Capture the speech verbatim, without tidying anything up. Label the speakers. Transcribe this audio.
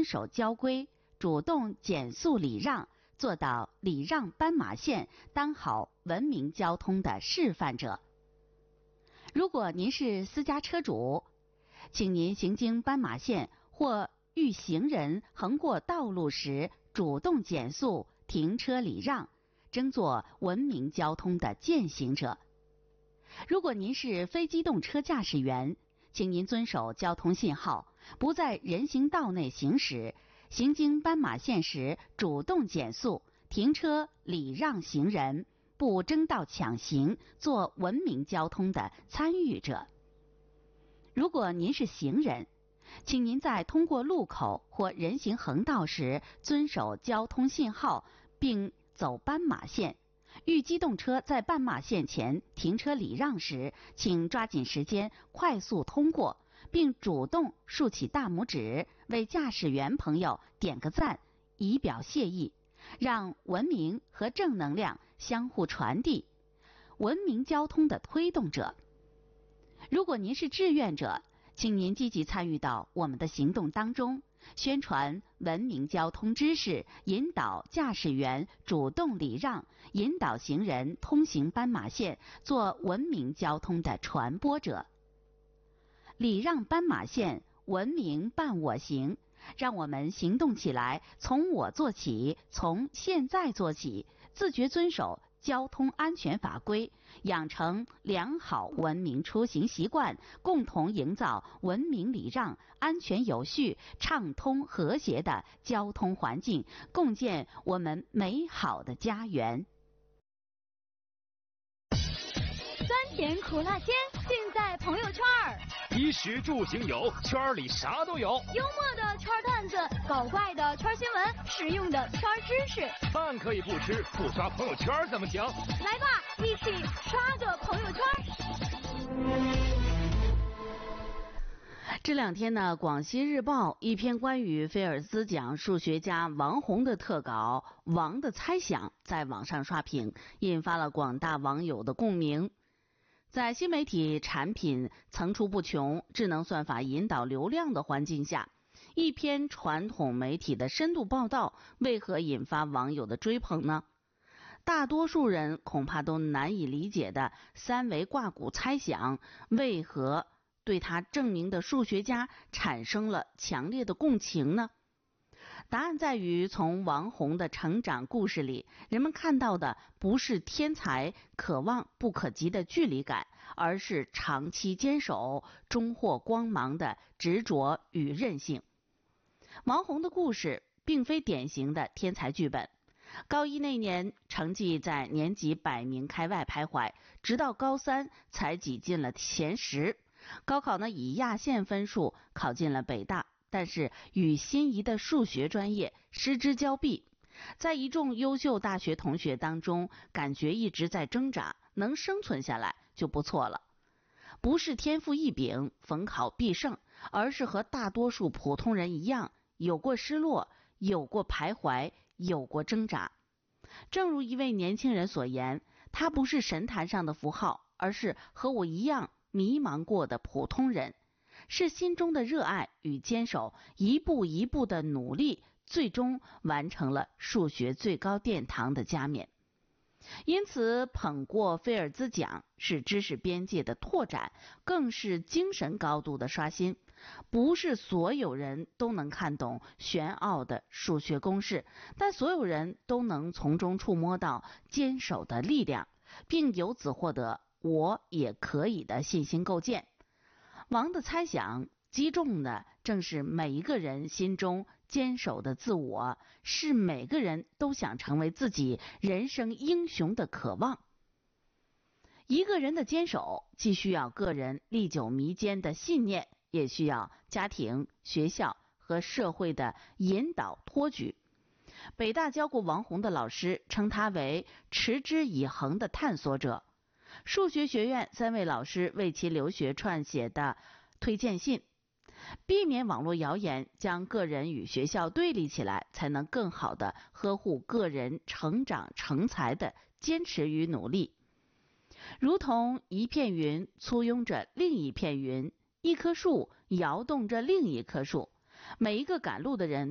Speaker 1: 遵守交规，主动减速礼让，做到礼让斑马线，当好文明交通的示范者。如果您是私家车主，请您行经斑马线或遇行人横过道路时，主动减速、停车礼让，争做文明交通的践行者。如果您是非机动车驾驶员，请您遵守交通信号，不在人行道内行驶，行经斑马线时主动减速、停车礼让行人，不争道抢行，做文明交通的参与者。如果您是行人，请您在通过路口或人行横道时遵守交通信号，并走斑马线。遇机动车在斑马线前停车礼让时，请抓紧时间快速通过，并主动竖起大拇指，为驾驶员朋友点个赞，以表谢意，让文明和正能量相互传递，文明交通的推动者。如果您是志愿者，请您积极参与到我们的行动当中，宣传文明交通知识，引导驾驶员主动礼让，引导行人通行斑马线，做文明交通的传播者。礼让斑马线，文明伴我行，让我们行动起来，从我做起，从现在做起，自觉遵守交通安全法规，养成良好文明出行习惯，共同营造文明礼让、安全有序、畅通和谐的交通环境，共建我们美好的家园。
Speaker 2: 酸甜苦辣鲜，尽在朋友圈儿。
Speaker 3: 衣食住行游，圈里啥都有。
Speaker 2: 幽默的圈段子，搞怪的圈新闻，实用的圈知识。
Speaker 3: 饭可以不吃，不刷朋友圈怎么行？
Speaker 2: 来吧，一起刷个朋友圈。
Speaker 1: 这两天呢，广西日报一篇关于菲尔兹奖数学家王洪的特稿《王的猜想》在网上刷屏，引发了广大网友的共鸣。在新媒体产品层出不穷、智能算法引导流量的环境下，一篇传统媒体的深度报道为何引发网友的追捧呢？大多数人恐怕都难以理解的三维挂骨猜想，为何对他证明的数学家产生了强烈的共情呢？答案在于，从王洪的成长故事里，人们看到的不是天才可望不可及的距离感，而是长期坚守、终获光芒的执着与韧性。王洪的故事并非典型的天才剧本。高一那年，成绩在年级百名开外徘徊，直到高三才挤进了前十。高考呢，以亚线分数考进了北大，但是与心仪的数学专业失之交臂。在一众优秀大学同学当中，感觉一直在挣扎，能生存下来就不错了。不是天赋异禀，逢考必胜，而是和大多数普通人一样，有过失落，有过徘徊，有过挣扎。正如一位年轻人所言，他不是神坛上的符号，而是和我一样迷茫过的普通人，是心中的热爱与坚守，一步一步的努力，最终完成了数学最高殿堂的加冕。因此，捧过菲尔兹奖是知识边界的拓展，更是精神高度的刷新。不是所有人都能看懂玄奥的数学公式，但所有人都能从中触摸到坚守的力量，并由此获得我也可以的信心构建。王的猜想击中的正是每一个人心中坚守的自我，是每个人都想成为自己人生英雄的渴望。一个人的坚守既需要个人历久弥坚的信念，也需要家庭、学校和社会的引导托举。北大教过王洪的老师称他为持之以恒的探索者。数学学院三位老师为其留学撰写的推荐信，避免网络谣言，将个人与学校对立起来，才能更好地呵护个人成长成才的坚持与努力。如同一片云簇拥着另一片云，一棵树摇动着另一棵树，每一个赶路的人